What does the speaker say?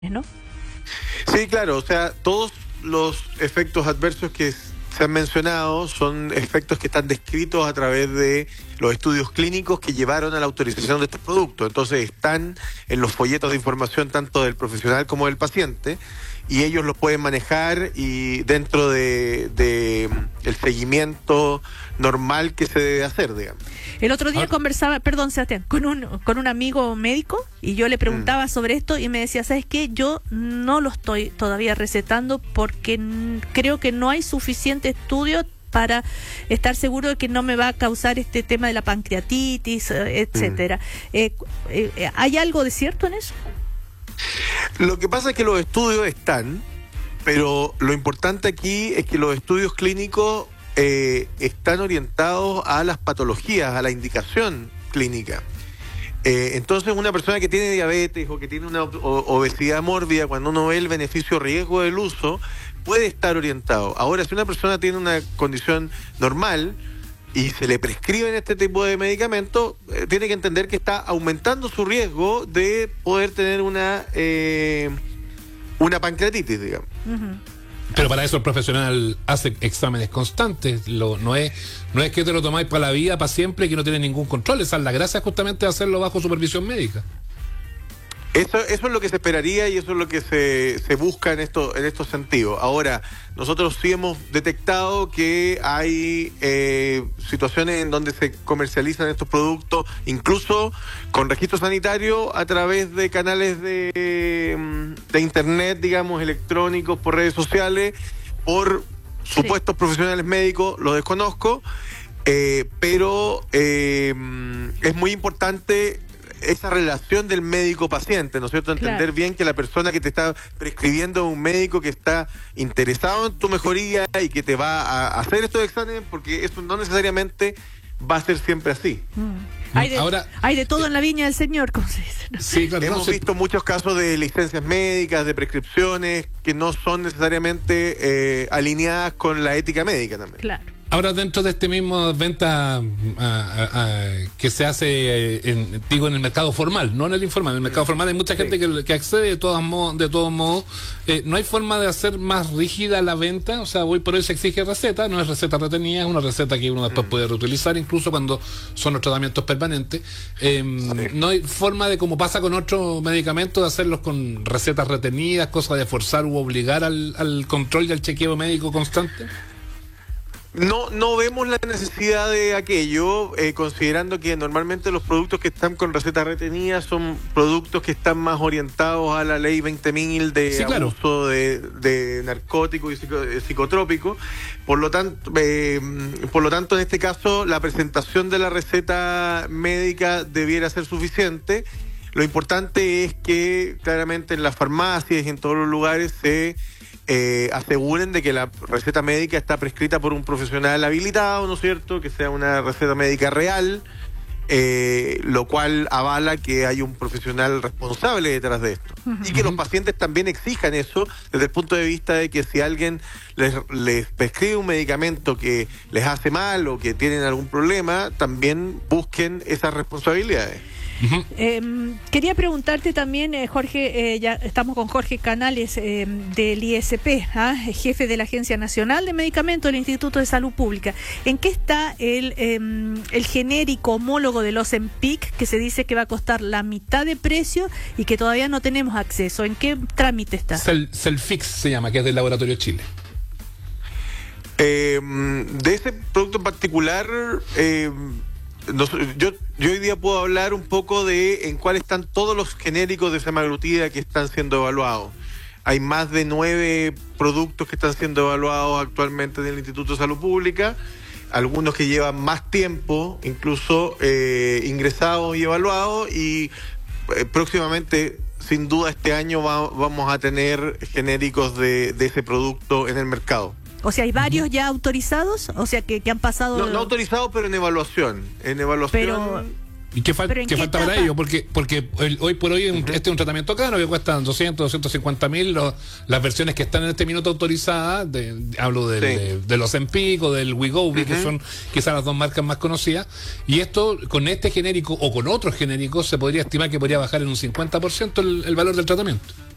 ¿no? Sí, claro, o sea, todos los efectos adversos que se han mencionado son efectos que están descritos a través de los estudios clínicos que llevaron a la autorización de estos productos. Entonces están en los folletos de información tanto del profesional como del paciente y ellos los pueden manejar y dentro de el seguimiento normal que se debe hacer, digamos. El otro día conversaba, perdón, Sebastián, con un amigo médico y yo le preguntaba sobre esto y me decía, ¿sabes qué? Yo no lo estoy todavía recetando porque creo que no hay suficiente estudio para estar seguro de que no me va a causar este tema de la pancreatitis, etcétera. ¿Hay algo de cierto en eso? Lo que pasa es que los estudios están, pero lo importante aquí es que los estudios clínicos están orientados a las patologías, a la indicación clínica. Entonces una persona que tiene diabetes o que tiene una obesidad mórbida, cuando uno ve el beneficio-riesgo del uso, puede estar orientado. Ahora, si una persona tiene una condición normal y se le prescriben este tipo de medicamentos, tiene que entender que está aumentando su riesgo de poder tener una pancreatitis, digamos. Uh-huh. Pero para eso el profesional hace exámenes constantes. No es que te lo tomáis para la vida, para siempre, y que no tiene ningún control. Esa es la gracia justamente de hacerlo bajo supervisión médica. Eso es lo que se esperaría y eso es lo que se busca en estos sentidos. Ahora, nosotros sí hemos detectado que hay situaciones en donde se comercializan estos productos, incluso con registro sanitario a través de canales de internet, digamos, electrónicos, por redes sociales, por supuestos profesionales médicos, lo desconozco, pero es muy importante esa relación del médico-paciente, ¿no es cierto? Entender bien que la persona que te está prescribiendo es un médico que está interesado en tu mejoría y que te va a hacer estos exámenes, porque eso no necesariamente va a ser siempre así. Hay de todo en la viña del Señor, como se dice, ¿no? Sí, claro, hemos visto muchos casos de licencias médicas, de prescripciones que no son necesariamente alineadas con la ética médica también. Claro. Ahora, dentro de este mismo venta que se hace en el mercado formal, no en el informal, en el mercado formal hay mucha gente que accede de todos modos. No hay forma de hacer más rígida la venta. O sea, hoy por hoy se exige receta, no es receta retenida, es una receta que uno después puede reutilizar incluso cuando son los tratamientos permanentes. No hay forma de, como pasa con otros medicamentos, de hacerlos con recetas retenidas, cosa de forzar u obligar al control y al chequeo médico constante. No vemos la necesidad de aquello, considerando que normalmente los productos que están con receta retenida son productos que están más orientados a la ley 20.000 de abuso de narcóticos y psicotrópicos. Por lo tanto, en este caso, la presentación de la receta médica debiera ser suficiente. Lo importante es que claramente en las farmacias y en todos los lugares se aseguren de que la receta médica está prescrita por un profesional habilitado, ¿no es cierto? Que sea una receta médica real, lo cual avala que hay un profesional responsable detrás de esto. Uh-huh. Y que los pacientes también exijan eso desde el punto de vista de que si alguien les prescribe un medicamento que les hace mal o que tienen algún problema, también busquen esas responsabilidades. Uh-huh. Quería preguntarte también, Jorge, ya estamos con Jorge Canales del ISP, jefe de la Agencia Nacional de Medicamentos del Instituto de Salud Pública. ¿En qué está el genérico homólogo del Ozempic, que se dice que va a costar la mitad de precio y que todavía no tenemos acceso? ¿En qué trámite está? Celfix se llama, que es del Laboratorio Chile. De ese producto en particular, yo hoy día puedo hablar un poco de en cuál están todos los genéricos de semaglutida que están siendo evaluados. Hay más de 9 productos que están siendo evaluados actualmente en el Instituto de Salud Pública, algunos que llevan más tiempo, incluso ingresados y evaluados, y próximamente, sin duda este año vamos a tener genéricos de ese producto en el mercado. O sea, ¿hay varios ya autorizados? O sea, que han pasado... No autorizados, pero en evaluación. Pero... ¿Y qué falta para ello? Porque hoy por hoy este es un tratamiento caro que cuesta 250.000 las versiones que están en este minuto autorizadas. Hablo de los Ozempic o del Wegovy, que son quizás las dos marcas más conocidas. Y esto, con este genérico o con otros genéricos, se podría estimar que podría bajar en un 50% el valor del tratamiento.